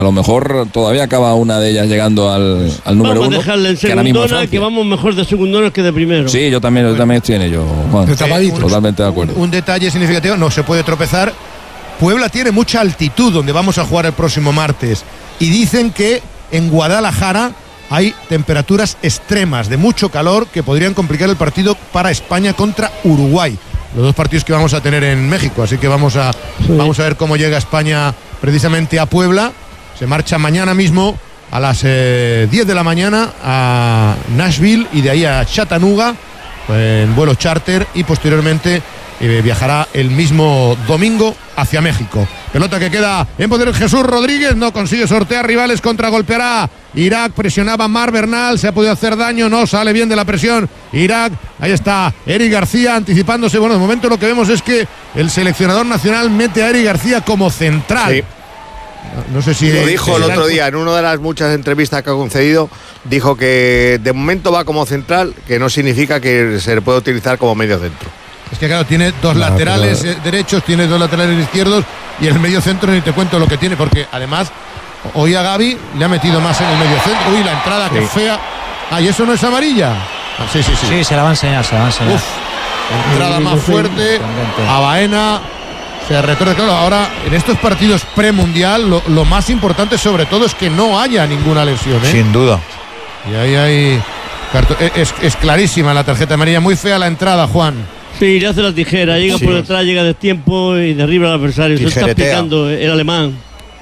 A lo mejor todavía acaba una de ellas llegando al número uno. Vamos a dejarle en segundona, que vamos mejor de segundones que de primero. Sí, yo también estoy en ello, Juan. Totalmente de acuerdo. Un detalle significativo, no se puede tropezar. Puebla tiene mucha altitud donde vamos a jugar el próximo martes. Y dicen que en Guadalajara hay temperaturas extremas de mucho calor que podrían complicar el partido para España contra Uruguay. Los dos partidos que vamos a tener en México. Así que vamos a ver cómo llega España precisamente a Puebla. Se marcha mañana mismo a las 10 de la mañana a Nashville y de ahí a Chattanooga en vuelo charter y posteriormente viajará el mismo domingo hacia México. Pelota que queda en poder de Jesús Rodríguez, no consigue sortear rivales, contragolpeará Irak, presionaba Mar Bernal, se ha podido hacer daño, no sale bien de la presión Irak, ahí está Eric García anticipándose. Bueno, de momento lo que vemos es que el seleccionador nacional mete a Eric García como central. Sí. No sé si lo dijo el otro día en una de las muchas entrevistas que ha concedido, dijo que de momento va como central, que no significa que se le pueda utilizar como medio centro. Es que claro, tiene dos laterales derechos, tiene dos laterales izquierdos y en el medio centro ni te cuento lo que tiene, porque además hoy a Gavi le ha metido más en el medio centro. Uy, la entrada que fea. ¿Y eso no es amarilla? Sí. Sí, se la va a enseñar, Uf, entrada más fuerte a Baena. Se retorna, claro, ahora en estos partidos premundial lo más importante sobre todo es que no haya ninguna lesión, ¿eh? Sin duda. Y ahí hay es clarísima la tarjeta amarilla, muy fea la entrada, Juan. Sí, le hace la tijera, llega por detrás, llega de tiempo y derriba al adversario. Se está picando el alemán.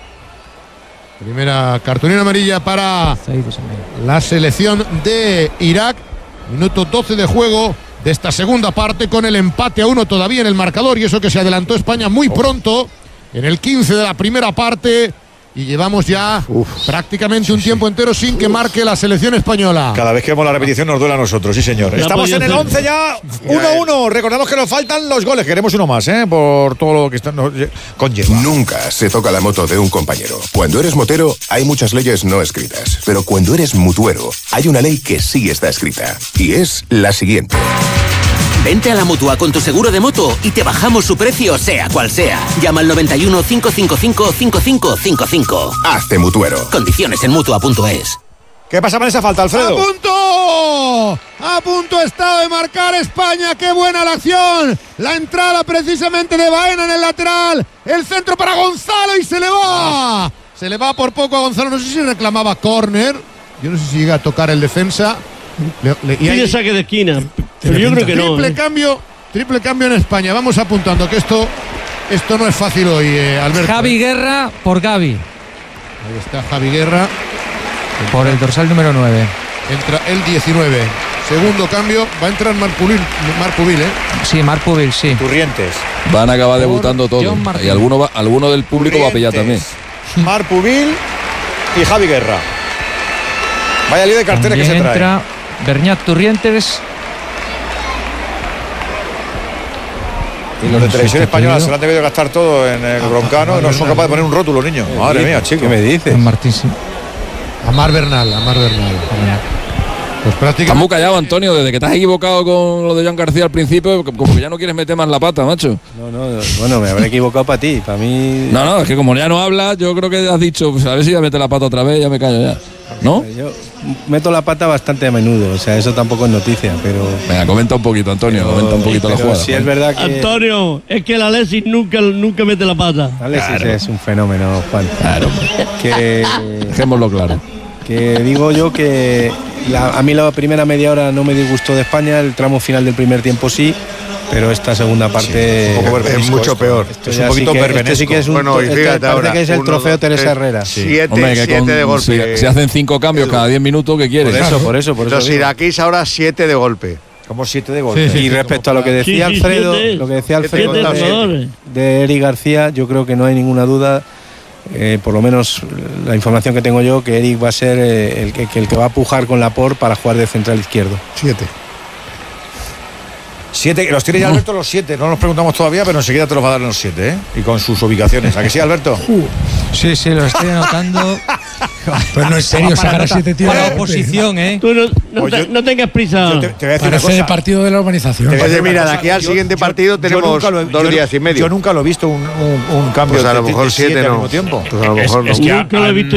Primera cartulina amarilla para la selección de Irak. Minuto 12 de juego de esta segunda parte, con el empate a 1 todavía en el marcador, y eso que se adelantó España muy pronto en el 15 de la primera parte, y llevamos ya prácticamente un tiempo entero sin que marque la selección española. Cada vez que vemos la repetición nos duele a nosotros, sí señor. Estamos en el 11 ya, 1-1. Recordamos que nos faltan los goles, queremos uno más, por todo lo que nos conlleva. Nunca se toca la moto de un compañero. Cuando eres motero hay muchas leyes no escritas, pero cuando eres mutuero hay una ley que sí está escrita, y es la siguiente. Vente a la Mutua con tu seguro de moto y te bajamos su precio, sea cual sea. Llama al 91 555 5555. Hazte mutuero. Condiciones en Mutua.es. ¿Qué pasa con esa falta, Alfredo? ¡A punto está de marcar España! ¡Qué buena la acción! La entrada precisamente de Baena en el lateral. El centro para Gonzalo y se le va. Se le va por poco a Gonzalo. No sé si reclamaba córner. Yo no sé si llega a tocar el defensa. Pide saque de esquina. Pero yo creo que no. Triple cambio en España. Vamos apuntando que esto no es fácil hoy, Alberto. Javi Guerra por Gavi. Ahí está Javi Guerra. Por el dorsal número 9. Entra el 19. Segundo cambio. Va a entrar Marc Pubil, ¿eh? Sí, Marc Pubil, sí. Turrientes. Van a acabar debutando todos. Y alguno del público Turrientes, va a pillar también. Marc Pubil y Javi Guerra. Vaya lío de cartera que se trae. Entra Berñat Turrientes. Y los de Televisión Española se lo han debido gastar todo en el Broncano. No son capaces de poner un rótulo, niño. Madre mía, chico. ¿Qué me dices? Martín, sí. Amar Bernal. Pues prácticamente. Estás muy callado, Antonio, desde que te has equivocado con lo de Joan García al principio, como que ya no quieres meter más la pata, macho. No, bueno, me habré equivocado para ti, para mí. No, es que como ya no hablas, yo creo que has dicho, pues a ver si ya mete la pata otra vez, ya me callo ya. ¿No? Yo meto la pata bastante a menudo, o sea, eso tampoco es noticia, pero. Venga, comenta un poquito, Antonio, comenta un poquito la jugada. Sí, es verdad que. Antonio, es que el Alexis nunca mete la pata. Alexis es un fenómeno, Juan. Claro. Que. Dejémoslo claro. Que digo yo que a mí la primera media hora no me disgustó de España, el tramo final del primer tiempo sí, pero esta segunda parte es mucho peor. Es un poquito verbenesco. Sí que es parece que es el trofeo Teresa Herrera. Hombre, que 7 de golpe. Si hacen 5 cambios cada 10 minutos, ¿qué quieres? Por eso. Los iraquíes ahora 7 de golpe. Como 7 de golpe. Sí, y respecto a lo que decía Alfredo, de Eric García, yo creo que no hay ninguna duda. Por lo menos la información que tengo yo, que Eric va a ser el que va a pujar con Laporte para jugar de central izquierdo. 7, los tiene ya Alberto los 7, no nos preguntamos todavía, pero enseguida te los va a dar en los 7, y con sus ubicaciones. ¿A que sí, Alberto? Sí, lo estoy anotando. Pues no es serio sacar a 7 tíos. Para la oposición, Tú no tengas prisa. Te voy a decir para hacer el partido de la urbanización. Oye, mira, de aquí al siguiente partido tenemos 2 días y medio. Yo nunca lo he visto un cambio pues a lo mejor 7 al no. mismo tiempo. Pues a lo mejor no. Nunca lo he visto.